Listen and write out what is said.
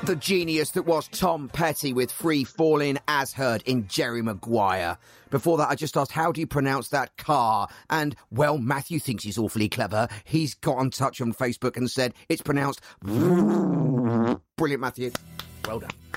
The genius that was Tom Petty with Free Fallin' as heard in Jerry Maguire. Before that, I just asked, how do you pronounce that car? And, well, Matthew thinks he's awfully clever. He's got in touch on Facebook and said it's pronounced... Brilliant, Matthew. Well done.